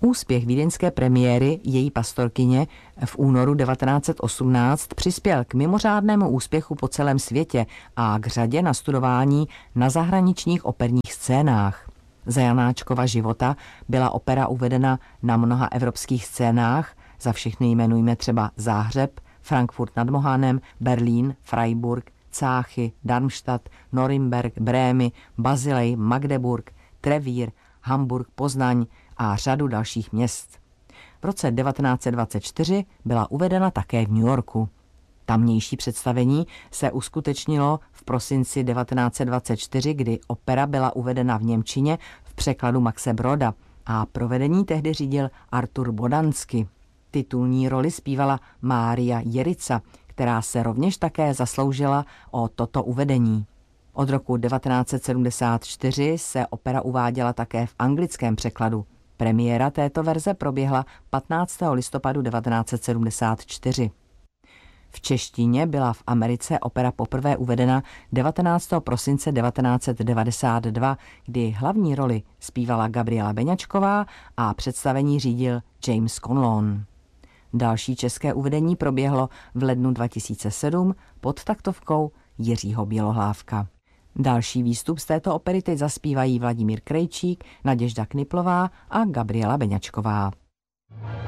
Úspěch vídeňské premiéry její pastorkyně v únoru 1918 přispěl k mimořádnému úspěchu po celém světě a k řadě nastudování na zahraničních operních scénách. Za Janáčkova života byla opera uvedena na mnoha evropských scénách, za všechny jmenujme třeba Záhřeb, Frankfurt nad Mohanem, Berlín, Freiburg, Cáchy, Darmstadt, Norimberk, Brémy, Bazilej, Magdeburg, Trevír, Hamburg, Poznaň a řadu dalších měst. V roce 1924 byla uvedena také v New Yorku. Tamnější představení se uskutečnilo v prosinci 1924, kdy opera byla uvedena v němčině v překladu Maxe Broda a provedení tehdy řídil Artur Bodansky. Titulní roli zpívala Mária Jerica, která se rovněž také zasloužila o toto uvedení. Od roku 1974 se opera uváděla také v anglickém překladu. Premiéra této verze proběhla 15. listopadu 1974. V češtině byla v Americe opera poprvé uvedena 19. prosince 1992, kdy hlavní roli zpívala Gabriela Beňačková a představení řídil James Conlon. Další české uvedení proběhlo v lednu 2007 pod taktovkou Jiřího Bělohlávka. Další výstup z této opery teď zaspívají Vladimír Krejčík, Naděžda Kniplová a Gabriela Beňačková.